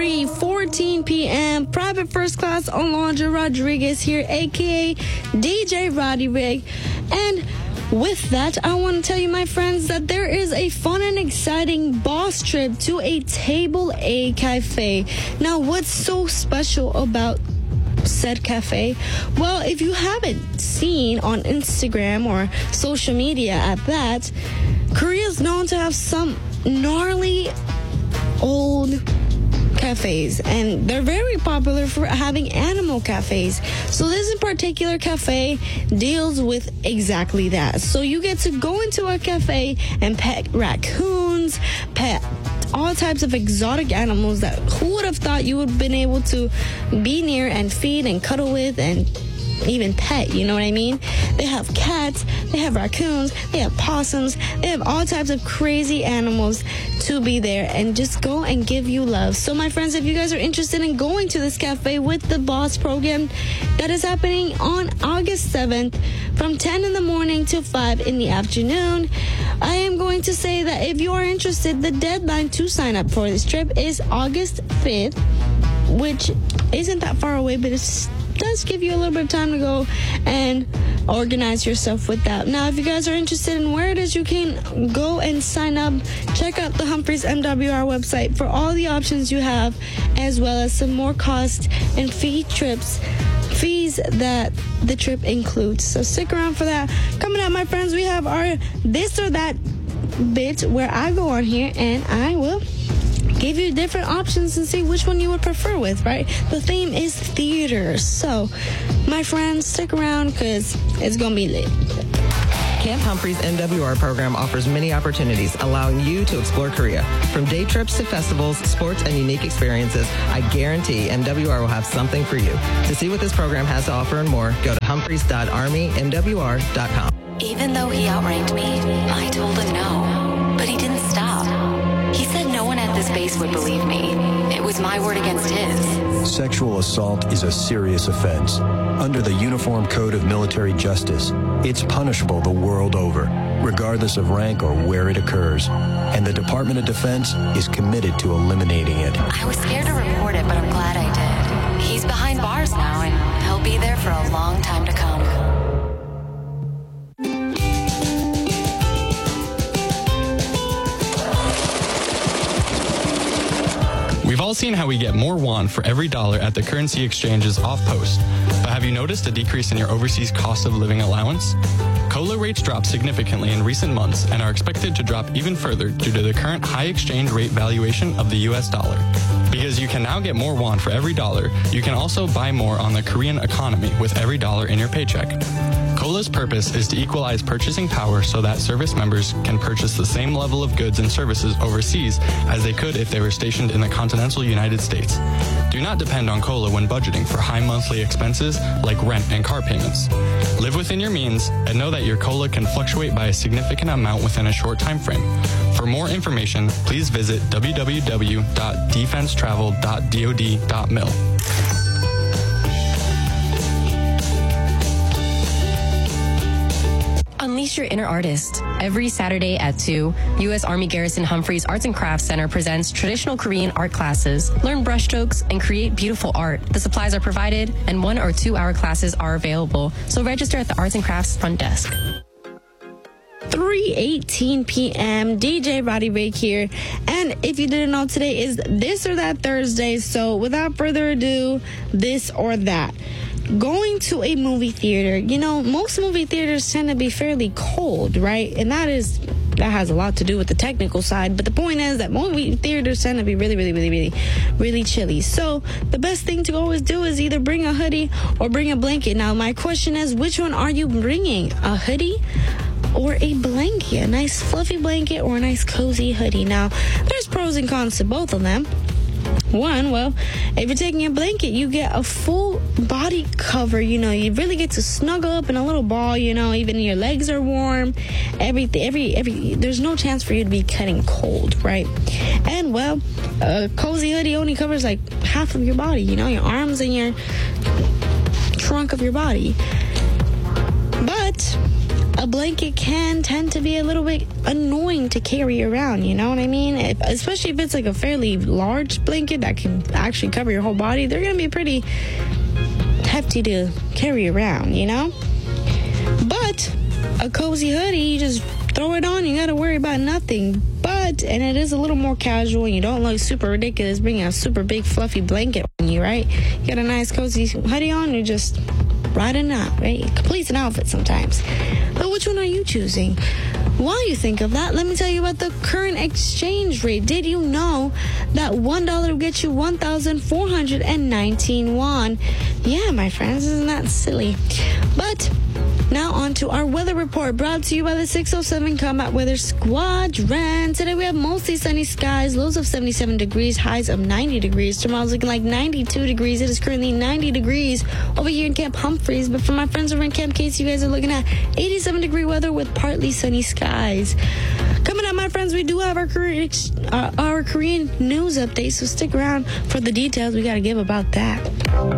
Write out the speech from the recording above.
3:14 p.m. Private First Class Alondra Rodriguez here, a.k.a. DJ Roddy Rig. And with that, I want to tell you, my friends, that there is a fun and exciting boss trip to a Table A cafe. Now, what's so special about said cafe? Well, if you haven't seen on Instagram or social media at that, Korea is known to have some gnarly old cafes, and they're very popular for having animal cafes. So this in particular cafe deals with exactly that. So you get to go into a cafe and pet raccoons, pet all types of exotic animals that who would have thought you would have been able to be near and feed and cuddle with and even pet, you know what I mean? They have cats, they have raccoons, they have possums, they have all types of crazy animals to be there and just go and give you love. So my friends, if you guys are interested in going to this cafe with the Boss program that is happening on August 7th from 10 in the morning to 5 in the afternoon, I am going to say that if you are interested, the deadline to sign up for this trip is August 5th, which isn't that far away, but it does give you a little bit of time to go and organize yourself with that. Now, if you guys are interested in where it is you can go and sign up, check out the Humphreys MWR website for all the options you have, as well as some more cost and fees that the trip includes. So stick around for that. Coming up, my friends, we have our This or That bit where I go on here and I will give you different options and see which one you would prefer with, right? The theme is theater. So, my friends, stick around because it's going to be lit. Camp Humphreys MWR program offers many opportunities, allowing you to explore Korea. From day trips to festivals, sports, and unique experiences, I guarantee MWR will have something for you. To see what this program has to offer and more, go to humphreys.armymwr.com. Even though he outranked me, I told him no, but he didn't stop. He said no one at this base would believe me. It was my word against his. Sexual assault is a serious offense. Under the Uniform Code of Military Justice, it's punishable the world over, regardless of rank or where it occurs. And the Department of Defense is committed to eliminating it. I was scared to report it, but I'm glad I did. He's behind bars now, and he'll be there for a long time to come. We've all seen how we get more won for every dollar at the currency exchanges off post. But have you noticed a decrease in your overseas cost of living allowance? COLA rates dropped significantly in recent months and are expected to drop even further due to the current high exchange rate valuation of the US dollar. Because you can now get more won for every dollar, you can also buy more on the Korean economy with every dollar in your paycheck. COLA's purpose is to equalize purchasing power so that service members can purchase the same level of goods and services overseas as they could if they were stationed in the continental United States. Do not depend on COLA when budgeting for high monthly expenses like rent and car payments. Live within your means and know that your COLA can fluctuate by a significant amount within a short time frame. For more information, please visit www.defensetravel.dod.mil. Unleash your inner artist. Every Saturday at 2, U.S. Army Garrison Humphreys Arts and Crafts Center presents traditional Korean art classes. Learn brushstrokes and create beautiful art. The supplies are provided, and 1 or 2 hour classes are available. So register at the Arts and Crafts front desk. 3:18 p.m. DJ Roddy Rig here. And if you didn't know, today is This or That Thursday. So without further ado, this or that. Going to a movie theater, you know, most movie theaters tend to be fairly cold, right? And that has a lot to do with the technical side. But the point is that movie theaters tend to be really chilly. So the best thing to always do is either bring a hoodie or bring a blanket. Now, my question is, which one are you bringing? A hoodie or a blanket? A nice fluffy blanket or a nice cozy hoodie? Now, there's pros and cons to both of them. One, well, if you're taking a blanket, you get a full body cover. You know, you really get to snuggle up in a little ball. You know, even your legs are warm. There's no chance for you to be getting cold, right? And well, a cozy hoodie only covers like half of your body. You know, your arms and your trunk of your body. But a blanket can tend to be a little bit annoying to carry around, you know what I mean? Especially if it's like a fairly large blanket that can actually cover your whole body, they're going to be pretty hefty to carry around, you know? But a cozy hoodie, you just throw it on, you got to worry about nothing. But, and it is a little more casual, and you don't look super ridiculous bringing a super big fluffy blanket on you, right? You got a nice cozy hoodie on, you're just riding out, right? It completes an outfit sometimes. But which one are you choosing? While you think of that, let me tell you about the current exchange rate. Did you know that $1 will get you 1,419 won? Yeah, my friends, isn't that silly? But now on to our weather report, brought to you by the 607 Combat Weather Squadron. Today we have mostly sunny skies, lows of 77 degrees, highs of 90 degrees. Tomorrow's looking like 92 degrees. It is currently 90 degrees over here in Camp Humphreys. But for my friends over in Camp Casey, you guys are looking at 87-degree weather with partly sunny skies. Coming up, my friends, we do have our Korean news update, so stick around for the details we got to give about that.